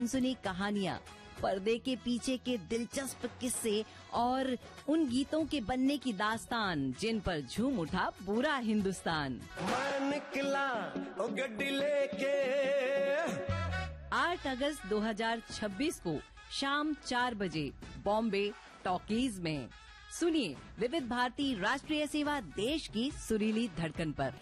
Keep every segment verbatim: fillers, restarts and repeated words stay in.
सुनी कहानियाँ, पर्दे के पीछे के दिलचस्प किस्से और उन गीतों के बनने की दास्तान जिन पर झूम उठा पूरा हिंदुस्तान। मैं निकला ओ गड्डी लेके। आठ अगस्त दो हज़ार छब्बीस को शाम चार बजे बॉम्बे टॉकीज में सुनिए विविध भारती राष्ट्रीय सेवा, देश की सुरीली धड़कन पर।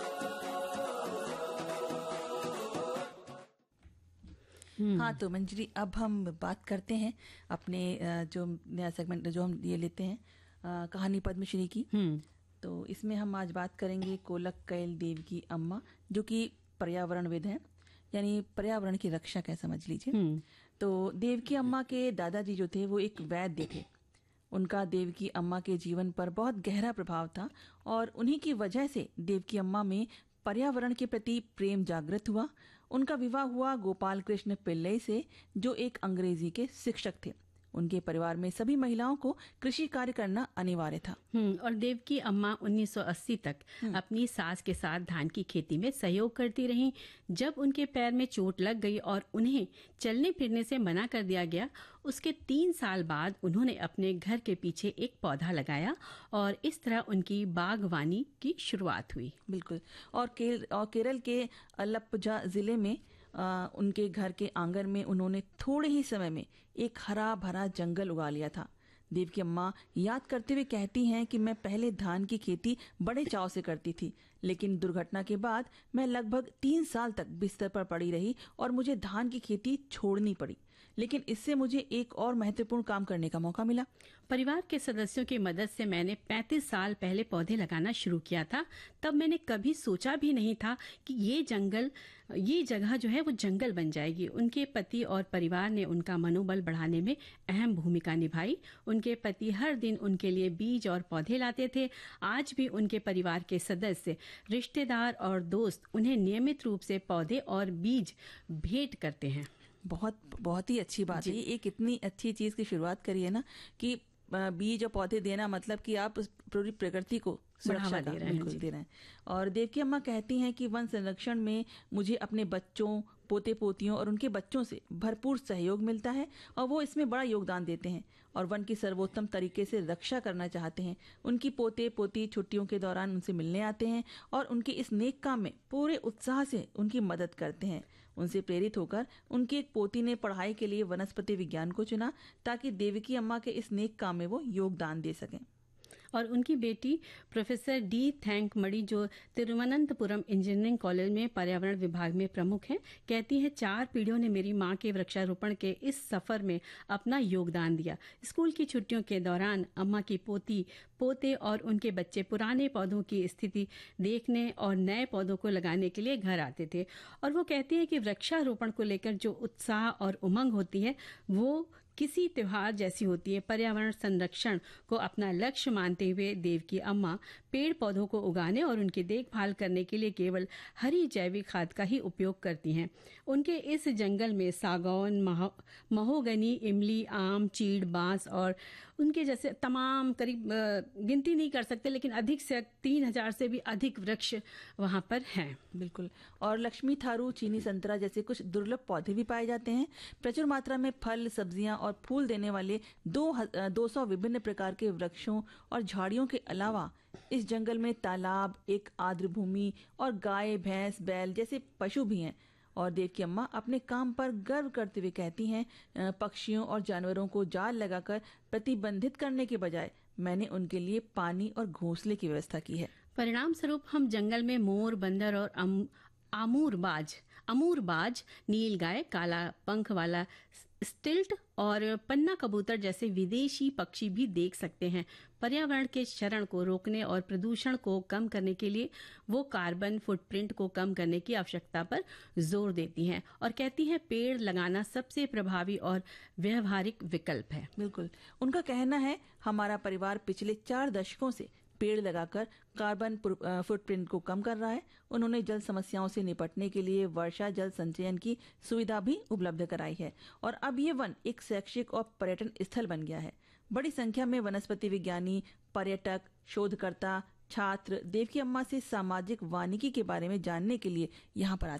हाँ, तो मंजरी, अब हम बात करते हैं अपने जो नया सेगमेंट जो हम ये लेते हैं कहानी पद्मश्री की। तो इसमें हम आज बात करेंगे कोलक कैल देवकी अम्मा, जो कि पर्यावरणविद हैं, यानी पर्यावरण की रक्षा कह समझ लीजिए। तो देवकी अम्मा के दादाजी जो थे वो एक वैद्य थे। उनका देवकी अम्मा के जीवन पर बहुत गहरा प्रभाव था और उन्हीं की वजह से देवकी अम्मा में पर्यावरण के प्रति प्रेम जागृत हुआ। उनका विवाह हुआ गोपाल कृष्ण पिल्लई से, जो एक अंग्रेजी के शिक्षक थे। उनके परिवार में सभी महिलाओं को कृषि कार्य करना अनिवार्य था। और देवकी अम्मा उन्नीस सौ अस्सी तक अपनी सास के साथ धान की खेती में सहयोग करती रहीं। जब उनके पैर में चोट लग गई और उन्हें चलने फिरने से मना कर दिया गया, उसके तीन साल बाद उन्होंने अपने घर के पीछे एक पौधा लगाया और इस तरह उनकी बागवानी की शुरुआत हुई। बिल्कुल। और, केर, और केरल के अलप्पुझा जिले में आ, उनके घर के आंगन में उन्होंने थोड़े ही समय में एक हरा भरा जंगल उगा लिया था। देवकी अम्मा याद करते हुए कहती हैं कि मैं पहले धान की खेती बड़े चाव से करती थी, लेकिन दुर्घटना के बाद मैं लगभग तीन साल तक बिस्तर पर पड़ी रही और मुझे धान की खेती छोड़नी पड़ी। लेकिन इससे मुझे एक और महत्वपूर्ण काम करने का मौका मिला। परिवार के सदस्यों की मदद से मैंने पैंतीस साल पहले पौधे लगाना शुरू किया था। तब मैंने कभी सोचा भी नहीं था कि ये जंगल, ये जगह जो है वो जंगल बन जाएगी। उनके पति और परिवार ने उनका मनोबल बढ़ाने में अहम भूमिका निभाई। उनके पति हर दिन उनके लिए बीज और पौधे लाते थे। आज भी उनके परिवार के सदस्य, रिश्तेदार और दोस्त उन्हें नियमित रूप से पौधे और बीज भेंट करते हैं। बहुत बहुत ही अच्छी बात है। एक इतनी अच्छी चीज की शुरुआत करी है ना कि बीज और पौधे देना, मतलब कि आप पूरी प्रकृति को सुरक्षा दे रहे हैं, दे रहे हैं। और देवकी अम्मा कहती हैं कि वन संरक्षण में मुझे अपने बच्चों, पोते पोतियों और उनके बच्चों से भरपूर सहयोग मिलता है और वो इसमें बड़ा योगदान देते हैं और वन की सर्वोत्तम तरीके से रक्षा करना चाहते हैं। उनकी पोते पोती छुट्टियों के दौरान उनसे मिलने आते हैं और उनके इस नेक काम में पूरे उत्साह से उनकी मदद करते हैं। उनसे प्रेरित होकर उनकी एक पोती ने पढ़ाई के लिए वनस्पति विज्ञान को चुना ताकि देवकी अम्मा के इस नेक काम में वो योगदान दे सकें। और उनकी बेटी प्रोफेसर डी थैंक मणि, जो तिरुवनंतपुरम इंजीनियरिंग कॉलेज में पर्यावरण विभाग में प्रमुख हैं, कहती हैं, चार पीढ़ियों ने मेरी मां के वृक्षारोपण के इस सफर में अपना योगदान दिया। स्कूल की छुट्टियों के दौरान अम्मा की पोती, पोते और उनके बच्चे पुराने पौधों की स्थिति देखने और नए पौधों को लगाने के लिए घर आते थे। और वो कहती हैं कि वृक्षारोपण को लेकर जो उत्साह और उमंग होती है वो किसी त्योहार जैसी होती है। पर्यावरण संरक्षण को अपना लक्ष्य मानते हुए देवकी अम्मा पेड़ पौधों को उगाने और उनकी देखभाल करने के लिए केवल हरी जैविक खाद का ही उपयोग करती हैं। उनके इस जंगल में सागौन, महोगनी, इमली, आम, चीड़, बांस और उनके जैसे तमाम, करीब गिनती नहीं कर सकते, लेकिन अधिक से तीन हजार से भी अधिक वृक्ष वहां पर हैं। बिल्कुल। और लक्ष्मी थारू, चीनी संतरा जैसे कुछ दुर्लभ पौधे भी पाए जाते हैं। प्रचुर मात्रा में फल, सब्जियां और फूल देने वाले दो दो सौ विभिन्न प्रकार के वृक्षों और झाड़ियों के अलावा इस जंगल में तालाब, एक आर्द्र भूमि और गाय, भैंस, बैल जैसे पशु भी हैं। और देवकी अम्मा अपने काम पर गर्व करते हुए कहती हैं, पक्षियों और जानवरों को जाल लगाकर प्रतिबंधित करने के बजाय मैंने उनके लिए पानी और घोंसले की व्यवस्था की है। परिणाम स्वरूप हम जंगल में मोर, बंदर और अम, आमूरबाज अमूरबाज नीलगाय, काला पंख वाला स्टिल्ट और पन्ना कबूतर जैसे विदेशी पक्षी भी देख सकते हैं। पर्यावरण के क्षरण को रोकने और प्रदूषण को कम करने के लिए वो कार्बन फुटप्रिंट को कम करने की आवश्यकता पर जोर देती हैं और कहती हैं पेड़ लगाना सबसे प्रभावी और व्यवहारिक विकल्प है। बिल्कुल। उनका कहना है, हमारा परिवार पिछले चार दशकों से पेड़ लगाकर कार्बन फुटप्रिंट को कम कर रहा है। उन्होंने जल समस्याओं से निपटने के लिए वर्षा जल संचयन की सुविधा भी उपलब्ध कराई है और अब ये वन एक शैक्षिक और पर्यटन स्थल बन गया है। बड़ी संख्या में वनस्पति विज्ञानी, पर्यटक, शोधकर्ता, छात्र देवकी अम्मा से सामाजिक वानिकी के बारे में जानने के लिए यहाँ पर आते हैं।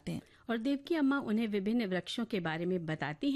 और देवकी अम्मा उन्हें विभिन्न वृक्षों के बारे में बताती हैं।